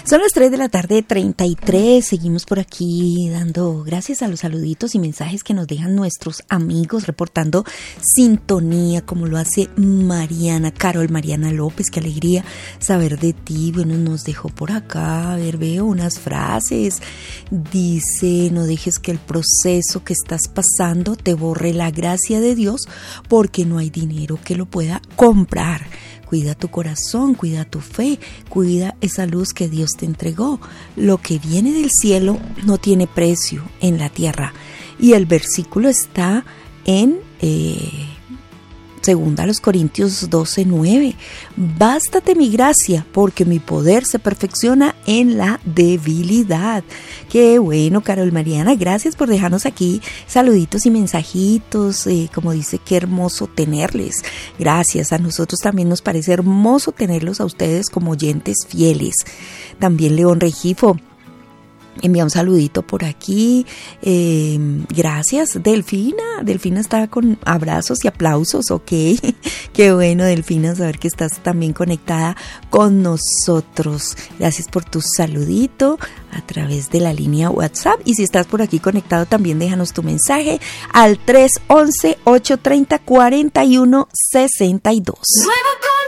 Son las 3 de la tarde, 33. Seguimos por aquí dando gracias a los saluditos y mensajes que nos dejan nuestros amigos, reportando sintonía, como lo hace Mariana López. Qué alegría saber de ti. Bueno, nos dejó por acá, a ver, veo unas frases. Dice: no dejes que el proceso que estás pasando te borre la gracia de Dios, porque no hay dinero que lo pueda comprar. Cuida tu corazón, cuida tu fe, cuida esa luz que Dios te entregó. Lo que viene del cielo no tiene precio en la tierra. Y el versículo está en Segunda a los Corintios 12:9. Bástate mi gracia, porque mi poder se perfecciona en la debilidad. Qué bueno, Carol Mariana, gracias por dejarnos aquí saluditos y mensajitos. Como dice, qué hermoso tenerles. Gracias, a nosotros también nos parece hermoso tenerlos a ustedes como oyentes fieles. También León Regifo envía un saludito por aquí. Gracias, Delfina. Delfina está con abrazos y aplausos, ok. Qué bueno, Delfina, saber que estás también conectada con nosotros. Gracias por tu saludito a través de la línea WhatsApp. Y si estás por aquí conectado, también déjanos tu mensaje al 311-830-4162.